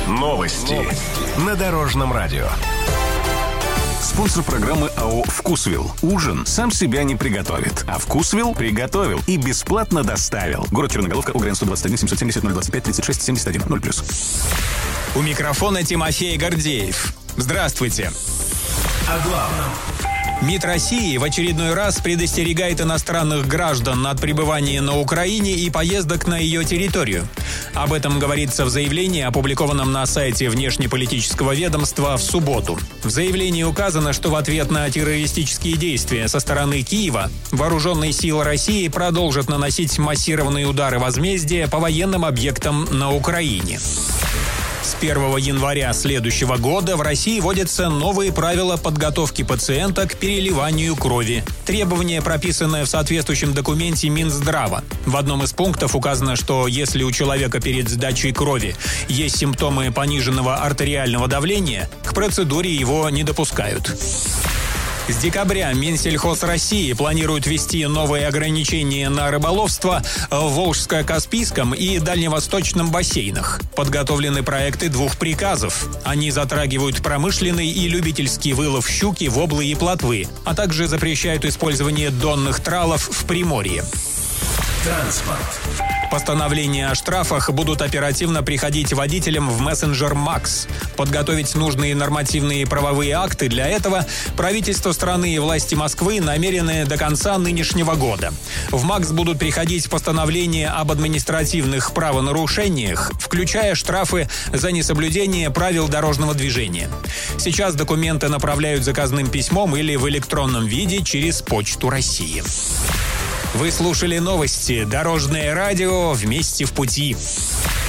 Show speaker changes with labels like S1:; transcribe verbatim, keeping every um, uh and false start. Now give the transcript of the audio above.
S1: Новости. Новости. На Дорожном радио.
S2: Спонсор программы АО «Вкусвилл». Ужин сам себя не приготовит, а «Вкусвилл» приготовил и бесплатно доставил. Город Черноголовка, УГРН сто двадцать один семьсот семьдесят ноль двадцать пять тридцать шесть семьдесят один ноль плюс.
S3: У микрофона Тимофей Гордеев. Здравствуйте.
S1: О главном.
S3: МИД России в очередной раз предостерегает иностранных граждан от пребывания на Украине и поездок на ее территорию. Об этом говорится в заявлении, опубликованном на сайте внешнеполитического ведомства в субботу. В заявлении указано, что в ответ на террористические действия со стороны Киева вооруженные силы России продолжат наносить массированные удары возмездия по военным объектам на Украине. С первого января следующего года в России вводятся новые правила подготовки пациента к переливанию крови. Требование, прописанное в соответствующем документе Минздрава. В одном из пунктов указано, что если у человека перед сдачей крови есть симптомы пониженного артериального давления, к процедуре его не допускают. С декабря Минсельхоз России планирует ввести новые ограничения на рыболовство в Волжско-Каспийском и Дальневосточном бассейнах. Подготовлены проекты двух приказов. Они затрагивают промышленный и любительский вылов щуки, воблы и плотвы, а также запрещают использование донных тралов в Приморье.
S1: Транспорт.
S3: Постановления о штрафах будут оперативно приходить водителям в мессенджер МАКС. Подготовить нужные нормативные правовые акты для этого правительство страны и власти Москвы намерены до конца нынешнего года. В МАКС будут приходить постановления об административных правонарушениях, включая штрафы за несоблюдение правил дорожного движения. Сейчас документы направляют заказным письмом или в электронном виде через Почту России. Вы слушали новости «Дорожное радио. Вместе в пути».